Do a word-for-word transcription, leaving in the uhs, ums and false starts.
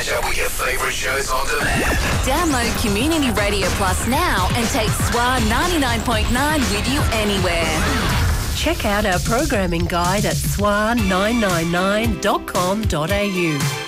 catch up with your favourite shows on demand. Download Community Radio Plus now and take S W A ninety-nine point nine with you anywhere. Check out our programming guide at S W A nine nine nine dot com dot a u.